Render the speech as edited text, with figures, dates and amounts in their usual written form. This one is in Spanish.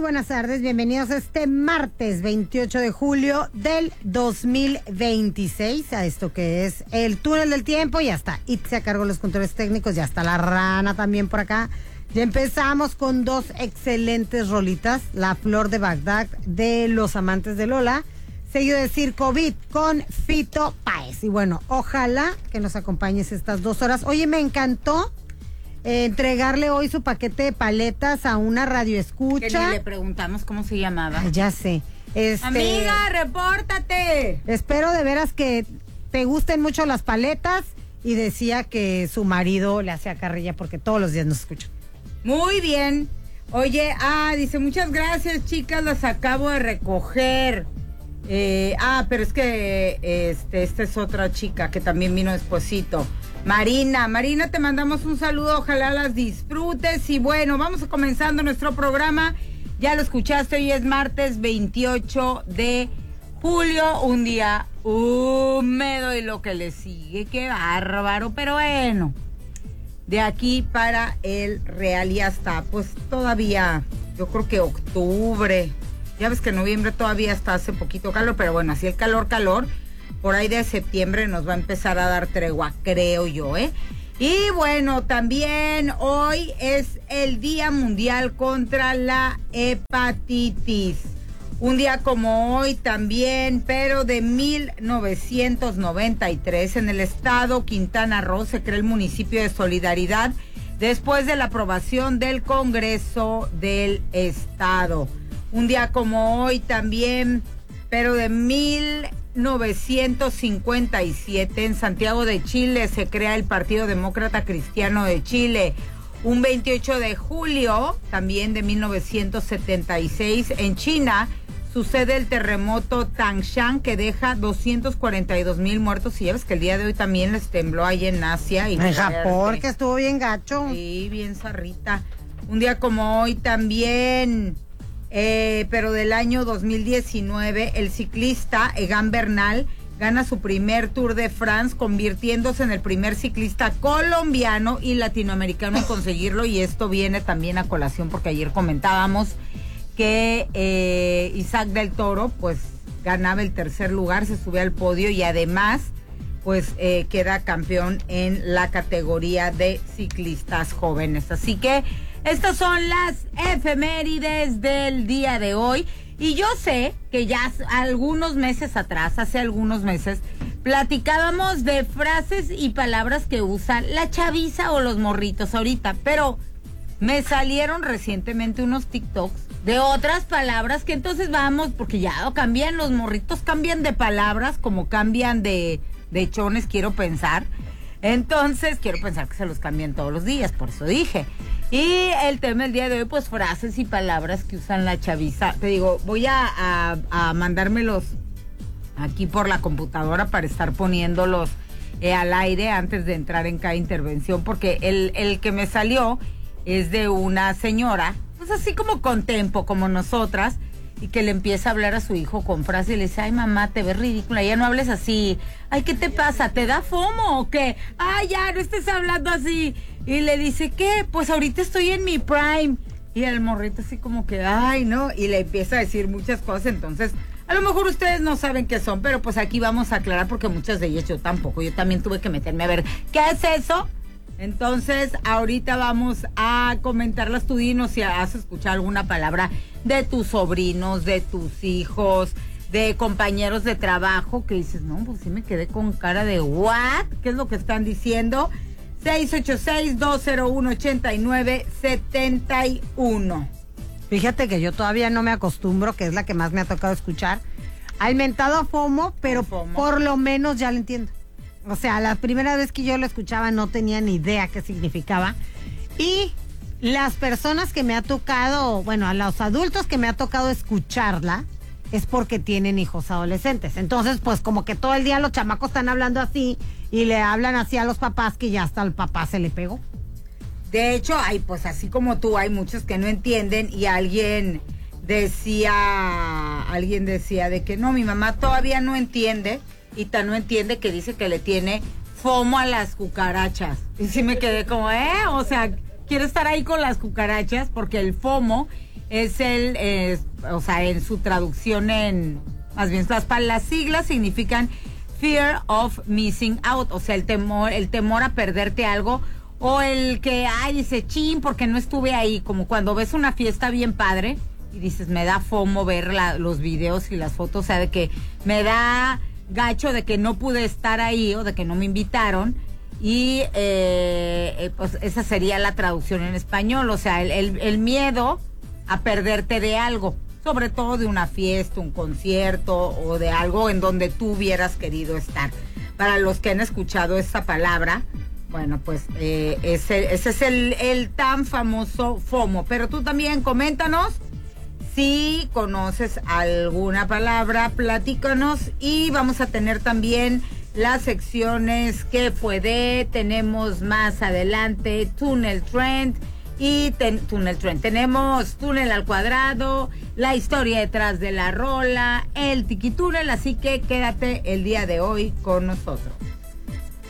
buenas tardes, bienvenidos este martes 28 de julio del 2026 a esto que es el túnel del tiempo. Ya está Itze a cargo de los controles técnicos, ya está la rana también por acá. Ya empezamos con dos excelentes rolitas, La Flor de Bagdad de Los Amantes de Lola, seguido de Circo Beat con Fito Páez. Y bueno, ojalá que nos acompañes estas 2 horas. Oye, me encantó entregarle hoy su paquete de paletas a una radioescucha. Que ni le preguntamos cómo se llamaba. Ay, ya sé. Amiga, repórtate. Espero de veras que te gusten mucho las paletas. Y decía que su marido le hacía carrilla porque todos los días nos escuchan. Muy bien. Oye, dice, muchas gracias, chicas, las acabo de recoger. Pero es que esta es otra chica que también vino despuesito. Marina, te mandamos un saludo, ojalá las disfrutes. Y bueno, vamos comenzando nuestro programa. Ya lo escuchaste, hoy es martes 28 de julio, un día húmedo y lo que le sigue, qué bárbaro. Pero bueno, de aquí para el Real y hasta, pues todavía, yo creo que octubre. Ya ves que en noviembre todavía está hace poquito calor, pero bueno, así el calor, por ahí de septiembre nos va a empezar a dar tregua, creo yo, ¿eh? Y bueno, también hoy es el Día Mundial contra la Hepatitis. Un día como hoy también, pero de 1993, en el estado Quintana Roo se creó el municipio de Solidaridad después de la aprobación del Congreso del Estado. Un día como hoy también, pero de 1957, en Santiago de Chile se crea el Partido Demócrata Cristiano de Chile. Un 28 de julio, también de 1976, en China sucede el terremoto Tangshan que deja 242,000 muertos. Y ya ves que el día de hoy también les tembló ahí en Asia. Y en Japón, que estuvo bien gacho. Sí, bien zarrita. Un día como hoy también, pero del año 2019, el ciclista Egan Bernal gana su primer Tour de France, convirtiéndose en el primer ciclista colombiano y latinoamericano en conseguirlo. Y esto viene también a colación porque ayer comentábamos que Isaac del Toro pues ganaba el tercer lugar, se sube al podio y además pues queda campeón en la categoría de ciclistas jóvenes. Así que estas son las efemérides del día de hoy. Y yo sé que ya hace algunos meses, platicábamos de frases y palabras que usa la chaviza o los morritos ahorita, pero me salieron recientemente unos TikToks de otras palabras que entonces vamos, porque ya cambian, los morritos cambian de palabras como cambian de chones, quiero pensar. Entonces, quiero pensar que se los cambian todos los días, por eso dije. Y el tema del día de hoy, pues frases y palabras que usan la chaviza. Te digo, voy a mandármelos aquí por la computadora para estar poniéndolos al aire antes de entrar en cada intervención, porque el que me salió es de una señora, pues así como con tempo, como nosotras, y que le empieza a hablar a su hijo con frases y le dice, ay mamá, te ves ridícula, ya no hables así, ay, ¿qué te pasa? ¿Te da FOMO o qué? Ay, ya, no estés hablando así. Y le dice, ¿qué? Pues ahorita estoy en mi prime. Y el morrito así como que, ay, no, y le empieza a decir muchas cosas. Entonces, a lo mejor ustedes no saben qué son, pero pues aquí vamos a aclarar porque muchas de ellas yo tampoco, yo también tuve que meterme a ver, ¿qué es eso? Entonces, ahorita vamos a comentarlas. Tú dinos si has escuchado alguna palabra de tus sobrinos, de tus hijos, de compañeros de trabajo, que dices, no, pues sí me quedé con cara de ¿what? ¿Qué es lo que están diciendo? 686-201-8971. Fíjate que yo todavía no me acostumbro, que es la que más me ha tocado escuchar, al mentado FOMO, pero por lo menos ya lo entiendo. O sea, la primera vez que yo lo escuchaba no tenía ni idea qué significaba. Y las personas que me ha tocado, bueno, a los adultos que me ha tocado escucharla, es porque tienen hijos adolescentes. Entonces, pues como que todo el día los chamacos están hablando así y le hablan así a los papás que ya hasta el papá se le pegó. De hecho, pues así como tú, hay muchos que no entienden y alguien decía de que no, mi mamá todavía no entiende. Y tan no entiende que dice que le tiene FOMO a las cucarachas. Y sí me quedé como, o sea, quiere estar ahí con las cucarachas, porque el FOMO es o sea, en su traducción más bien las siglas significan Fear of Missing Out, o sea, el temor a perderte algo, o el que, dice, chin, porque no estuve ahí, como cuando ves una fiesta bien padre y dices, me da FOMO ver los videos y las fotos, o sea, de que me da gacho de que no pude estar ahí o de que no me invitaron, y pues esa sería la traducción en español, o sea, el miedo a perderte de algo, sobre todo de una fiesta, un concierto o de algo en donde tú hubieras querido estar. Para los que han escuchado esta palabra, bueno, pues ese es el tan famoso FOMO. Pero tú también coméntanos si conoces alguna palabra, platícanos, y vamos a tener también las secciones que tenemos más adelante, Túnel Trend. Y Túnel Trend. Tenemos Túnel al Cuadrado, la historia detrás de la rola, el Tiki Túnel, así que quédate el día de hoy con nosotros.